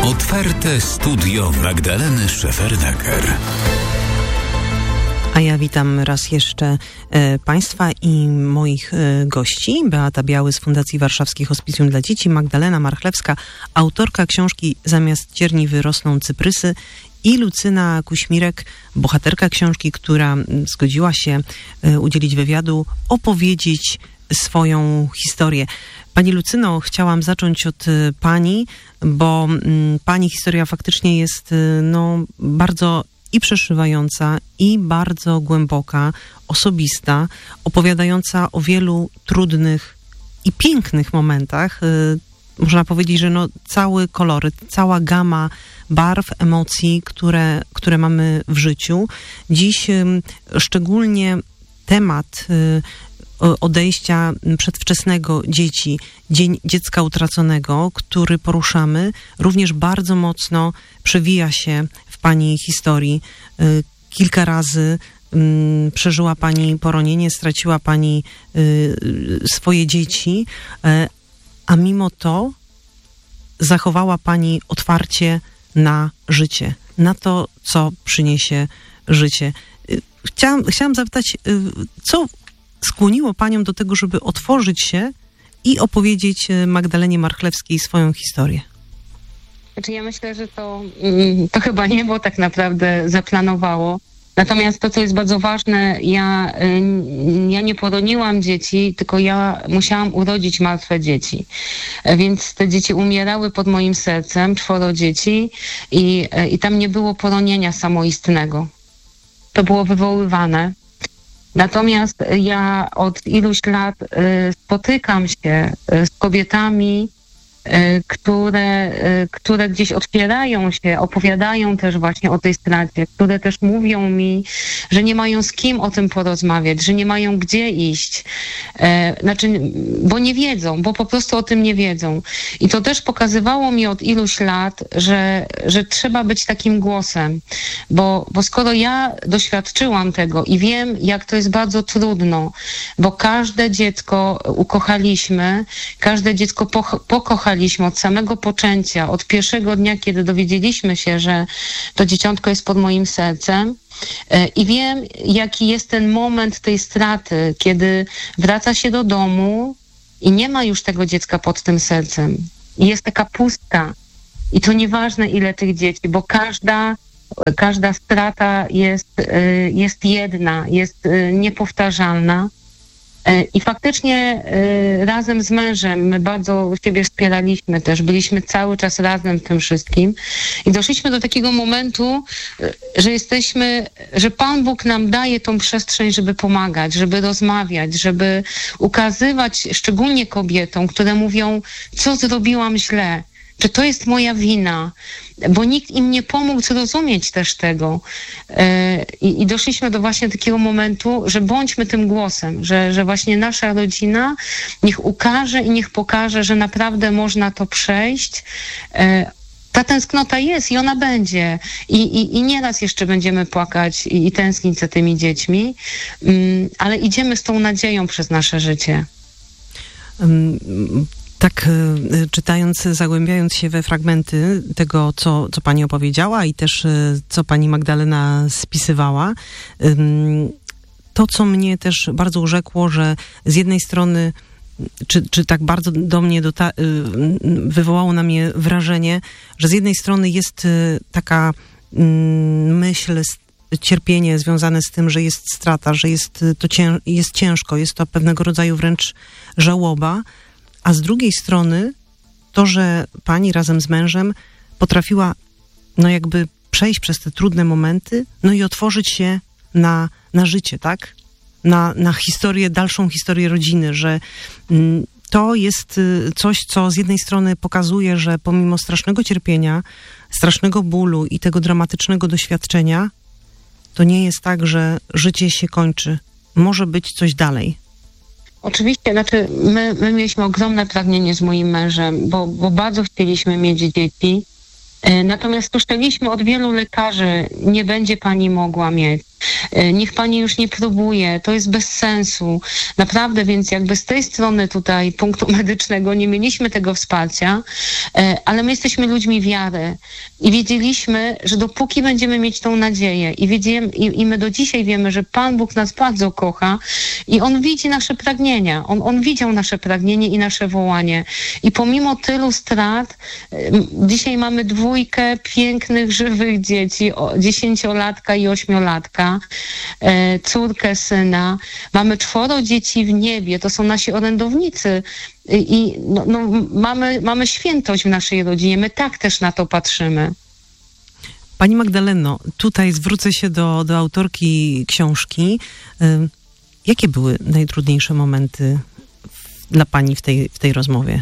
Otwarte studio Magdaleny Szefernaker. A ja witam raz jeszcze Państwa i moich gości. Beata Biały z Fundacji Warszawskie Hospicjum dla Dzieci, Magdalena Marchlewska, autorka książki Zamiast cierni wyrosną cyprysy, i Lucyna Kuśmirek, bohaterka książki, która zgodziła się udzielić wywiadu, opowiedzieć swoją historię. Pani Lucyno, chciałam zacząć od Pani, bo Pani historia faktycznie jest bardzo i przeszywająca, i bardzo głęboka, osobista, opowiadająca o wielu trudnych i pięknych momentach. Można powiedzieć, że cały koloryt, cała gama barw, emocji, które mamy w życiu. Dziś szczególnie temat odejścia przedwczesnego dzieci, Dzień Dziecka Utraconego, który poruszamy, również bardzo mocno przewija się w Pani historii. Kilka razy przeżyła Pani poronienie, straciła Pani swoje dzieci, a mimo to zachowała Pani otwarcie na życie, na to, co przyniesie życie. Chciałam zapytać, co skłoniło Panią do tego, żeby otworzyć się i opowiedzieć Magdalenie Marchlewskiej swoją historię? Znaczy ja myślę, że to chyba niebo tak naprawdę zaplanowało. Natomiast to, co jest bardzo ważne, ja nie poroniłam dzieci, tylko ja musiałam urodzić martwe dzieci. Więc te dzieci umierały pod moim sercem, 4 dzieci i tam nie było poronienia samoistnego. To było wywoływane. Natomiast ja od iluś lat spotykam się z kobietami, które gdzieś otwierają się, opowiadają też właśnie o tej stracie, które też mówią mi, że nie mają z kim o tym porozmawiać, że nie mają gdzie iść. Bo nie wiedzą, bo po prostu o tym nie wiedzą. I to też pokazywało mi od iluś lat, że trzeba być takim głosem, bo skoro ja doświadczyłam tego i wiem, jak to jest bardzo trudno, bo każde dziecko ukochaliśmy, każde dziecko pokochaliśmy od samego poczęcia, od pierwszego dnia, kiedy dowiedzieliśmy się, że to dzieciątko jest pod moim sercem. I wiem, jaki jest ten moment tej straty, kiedy wraca się do domu i nie ma już tego dziecka pod tym sercem. I jest taka pustka. I to nieważne, ile tych dzieci, bo każda strata jest jedna, jest niepowtarzalna. I faktycznie razem z mężem my bardzo siebie wspieraliśmy też, byliśmy cały czas razem w tym wszystkim i doszliśmy do takiego momentu, że Pan Bóg nam daje tą przestrzeń, żeby pomagać, żeby rozmawiać, żeby ukazywać szczególnie kobietom, które mówią, co zrobiłam źle, że to jest moja wina, bo nikt im nie pomógł zrozumieć też tego. I doszliśmy do właśnie takiego momentu, że bądźmy tym głosem, że właśnie nasza rodzina niech ukaże i niech pokaże, że naprawdę można to przejść. Ta tęsknota jest i ona będzie. I nieraz jeszcze będziemy płakać i tęsknić za tymi dziećmi, ale idziemy z tą nadzieją przez nasze życie. Tak czytając, zagłębiając się we fragmenty tego, co Pani opowiedziała i też co Pani Magdalena spisywała, to, co mnie też bardzo urzekło, że z jednej strony, czy tak bardzo do mnie wywołało na mnie wrażenie, że z jednej strony jest taka myśl, cierpienie związane z tym, że jest strata, że jest ciężko, jest to pewnego rodzaju wręcz żałoba, a z drugiej strony to, że Pani razem z mężem potrafiła jakby przejść przez te trudne momenty, i otworzyć się na życie, tak? Na historię, dalszą historię rodziny, że to jest coś, co z jednej strony pokazuje, że pomimo strasznego cierpienia, strasznego bólu i tego dramatycznego doświadczenia, to nie jest tak, że życie się kończy. Może być coś dalej. Oczywiście, my mieliśmy ogromne pragnienie z moim mężem, bo bardzo chcieliśmy mieć dzieci. Natomiast słyszeliśmy od wielu lekarzy, nie będzie pani mogła mieć. niech pani już nie próbuje, to jest bez sensu. Naprawdę, więc jakby z tej strony tutaj punktu medycznego nie mieliśmy tego wsparcia, ale my jesteśmy ludźmi wiary i wiedzieliśmy, że dopóki będziemy mieć tą nadzieję i my do dzisiaj wiemy, że Pan Bóg nas bardzo kocha i On widzi nasze pragnienia, On widział nasze pragnienie i nasze wołanie. I pomimo tylu strat, dzisiaj mamy 2 pięknych, żywych dzieci, 10-latka i 8-latka, córkę, syna. Mamy 4 dzieci w niebie, to są nasi orędownicy. I mamy świętość w naszej rodzinie, my tak też na to patrzymy. Pani Magdaleno, tutaj zwrócę się do autorki książki. Jakie były najtrudniejsze momenty dla pani w tej rozmowie?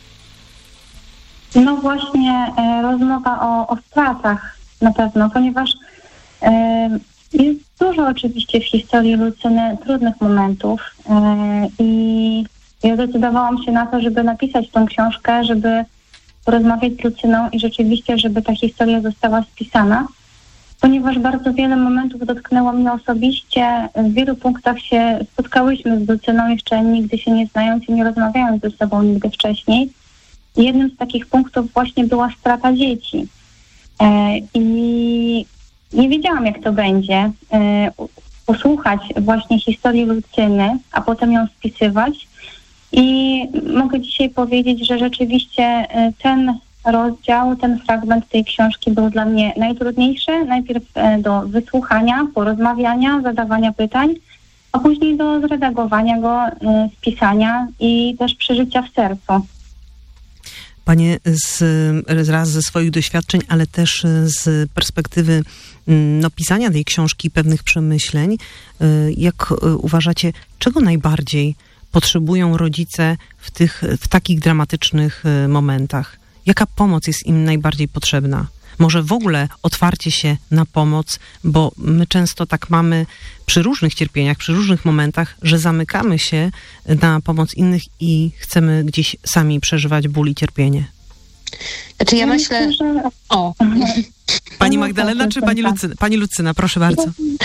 No właśnie rozmowa o stratach na pewno, ponieważ jest dużo oczywiście w historii Lucyny trudnych momentów i ja zdecydowałam się na to, żeby napisać tą książkę, żeby porozmawiać z Lucyną i rzeczywiście, żeby ta historia została spisana, ponieważ bardzo wiele momentów dotknęło mnie osobiście. W wielu punktach się spotkałyśmy z Lucyną, jeszcze nigdy się nie znając i nie rozmawiając ze sobą nigdy wcześniej. Jednym z takich punktów właśnie była strata dzieci. I nie wiedziałam, jak to będzie. Posłuchać właśnie historii Lucyny, a potem ją spisywać. I mogę dzisiaj powiedzieć, że rzeczywiście ten rozdział, ten fragment tej książki był dla mnie najtrudniejszy. Najpierw do wysłuchania, porozmawiania, zadawania pytań, a później do zredagowania go, spisania i też przeżycia w sercu. Panie, raz ze swoich doświadczeń, ale też z perspektywy pisania tej książki, pewnych przemyśleń, jak uważacie, czego najbardziej potrzebują rodzice w takich dramatycznych momentach? Jaka pomoc jest im najbardziej potrzebna? Może w ogóle otwarcie się na pomoc, bo my często tak mamy przy różnych cierpieniach, przy różnych momentach, że zamykamy się na pomoc innych i chcemy gdzieś sami przeżywać ból i cierpienie. Znaczy ja myślę, że... Pani Magdalena czy pani Lucyna? Pani Lucyna, proszę bardzo.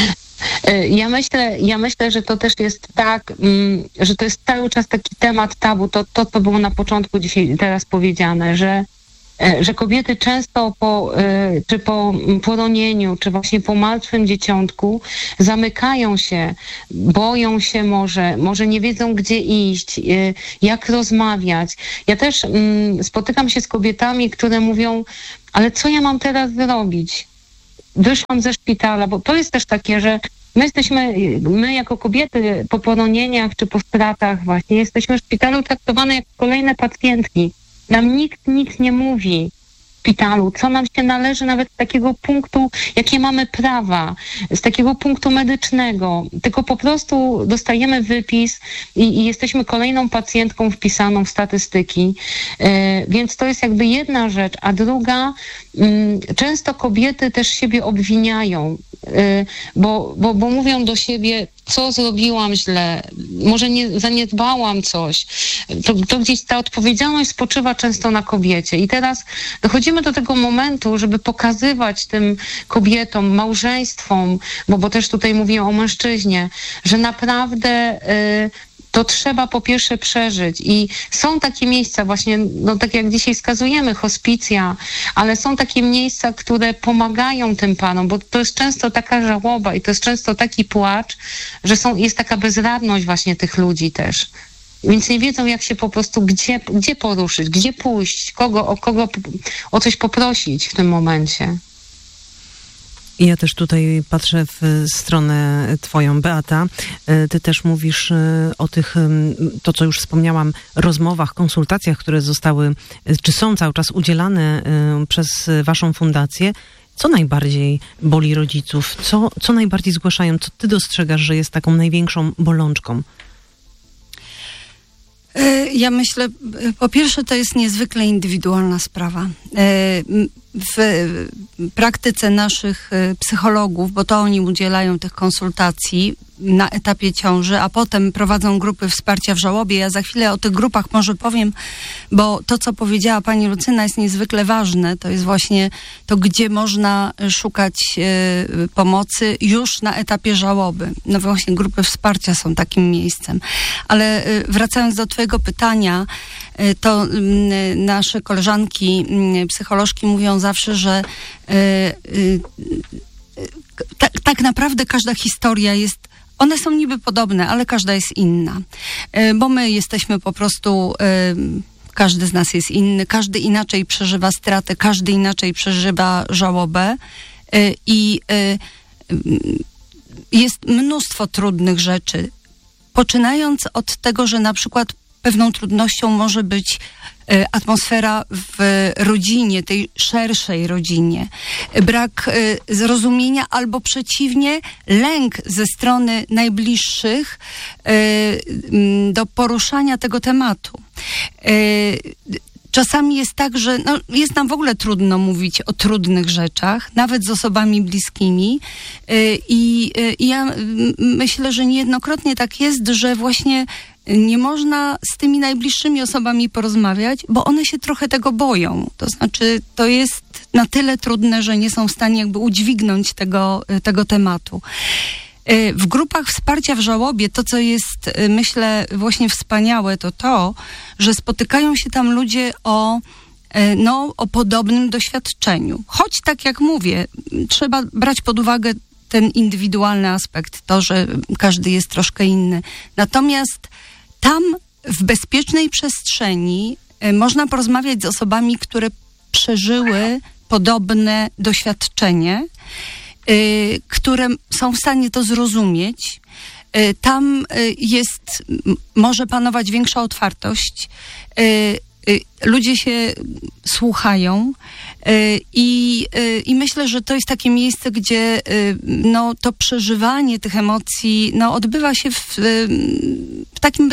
Ja myślę, że to też jest tak, że to jest cały czas taki temat tabu, to co było na początku dzisiaj teraz powiedziane, że kobiety często czy po poronieniu, czy właśnie po martwym dzieciątku zamykają się, boją się może nie wiedzą, gdzie iść, jak rozmawiać. Ja też spotykam się z kobietami, które mówią, ale co ja mam teraz zrobić? Wyszłam ze szpitala, bo to jest też takie, że my jako kobiety po poronieniach czy po stratach właśnie jesteśmy w szpitalu traktowane jak kolejne pacjentki. Nam nikt nic nie mówi w szpitalu, co nam się należy nawet z takiego punktu, jakie mamy prawa, z takiego punktu medycznego. Tylko po prostu dostajemy wypis i jesteśmy kolejną pacjentką wpisaną w statystyki. Więc to jest jakby jedna rzecz. A druga, często kobiety też siebie obwiniają, bo mówią do siebie, co zrobiłam źle, może nie zaniedbałam coś. To gdzieś ta odpowiedzialność spoczywa często na kobiecie. I teraz dochodzimy do tego momentu, żeby pokazywać tym kobietom, małżeństwom, bo też tutaj mówię o mężczyźnie, że naprawdę to trzeba po pierwsze przeżyć. I są takie miejsca właśnie, tak jak dzisiaj wskazujemy, hospicja, ale są takie miejsca, które pomagają tym panom, bo to jest często taka żałoba i to jest często taki płacz, że jest taka bezradność właśnie tych ludzi też. Więc nie wiedzą, jak się po prostu, gdzie poruszyć, gdzie pójść, kogo o coś poprosić w tym momencie. Ja też tutaj patrzę w stronę twoją, Beata. Ty też mówisz o tych, to co już wspomniałam, rozmowach, konsultacjach, które zostały, czy są cały czas udzielane przez waszą fundację. Co najbardziej boli rodziców? Co najbardziej zgłaszają? Co ty dostrzegasz, że jest taką największą bolączką? Ja myślę, po pierwsze to jest niezwykle indywidualna sprawa. w praktyce naszych psychologów, bo to oni udzielają tych konsultacji na etapie ciąży, a potem prowadzą grupy wsparcia w żałobie. Ja za chwilę o tych grupach może powiem, bo to, co powiedziała pani Lucyna, jest niezwykle ważne. To jest właśnie to, gdzie można szukać pomocy już na etapie żałoby. No właśnie grupy wsparcia są takim miejscem. Ale wracając do twojego pytania, to nasze koleżanki psycholożki mówią zawsze, że tak naprawdę każda historia jest, one są niby podobne, ale każda jest inna. Bo my jesteśmy po prostu, każdy z nas jest inny, każdy inaczej przeżywa stratę, każdy inaczej przeżywa żałobę i jest mnóstwo trudnych rzeczy. Poczynając od tego, że na przykład pewną trudnością może być atmosfera w rodzinie, tej szerszej rodzinie, brak zrozumienia albo przeciwnie, lęk ze strony najbliższych do poruszania tego tematu. Czasami jest tak, że jest nam w ogóle trudno mówić o trudnych rzeczach, nawet z osobami bliskimi. I ja myślę, że niejednokrotnie tak jest, że właśnie nie można z tymi najbliższymi osobami porozmawiać, bo one się trochę tego boją. To znaczy, to jest na tyle trudne, że nie są w stanie jakby udźwignąć tego tematu. W grupach wsparcia w żałobie to, co jest, myślę, właśnie wspaniałe, to, że spotykają się tam ludzie o podobnym doświadczeniu. Choć, tak jak mówię, trzeba brać pod uwagę ten indywidualny aspekt, to, że każdy jest troszkę inny. Natomiast tam w bezpiecznej przestrzeni można porozmawiać z osobami, które przeżyły podobne doświadczenie, które są w stanie to zrozumieć. Tam może panować większa otwartość. Ludzie się słuchają i myślę, że to jest takie miejsce, gdzie to przeżywanie tych emocji odbywa się w takim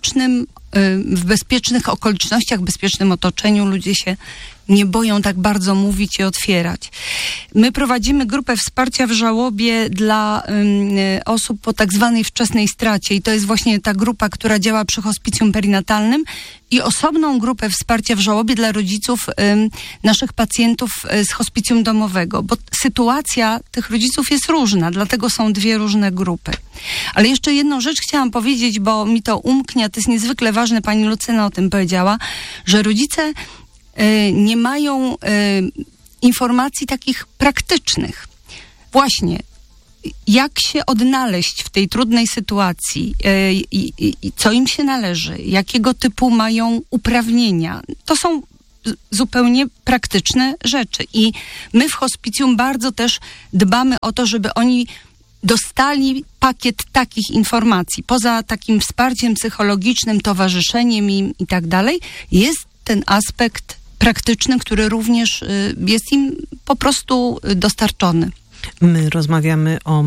w bezpiecznych okolicznościach, w bezpiecznym otoczeniu. Ludzie się nie boją tak bardzo mówić i otwierać. My prowadzimy grupę wsparcia w żałobie dla osób po tak zwanej wczesnej stracie i to jest właśnie ta grupa, która działa przy hospicjum perinatalnym i osobną grupę wsparcia w żałobie dla rodziców naszych pacjentów z hospicjum domowego, bo sytuacja tych rodziców jest różna, dlatego są dwie różne grupy. Ale jeszcze jedną rzecz chciałam powiedzieć, bo mi to umknia, to jest niezwykle ważne, pani Lucyna o tym powiedziała, że rodzice nie mają informacji takich praktycznych. Właśnie, jak się odnaleźć w tej trudnej sytuacji, co im się należy, jakiego typu mają uprawnienia. To są zupełnie praktyczne rzeczy. I my w hospicjum bardzo też dbamy o to, żeby oni dostali pakiet takich informacji. Poza takim wsparciem psychologicznym, towarzyszeniem im i tak dalej, jest ten aspekt praktyczny, który również jest im po prostu dostarczony. My rozmawiamy o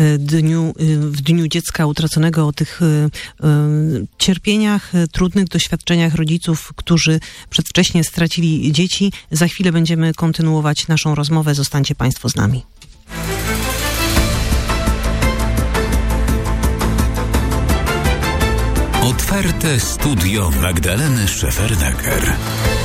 w Dniu Dziecka Utraconego, o tych cierpieniach, trudnych doświadczeniach rodziców, którzy przedwcześnie stracili dzieci. Za chwilę będziemy kontynuować naszą rozmowę. Zostańcie Państwo z nami. Otwarte studio Magdaleny Szefernaker.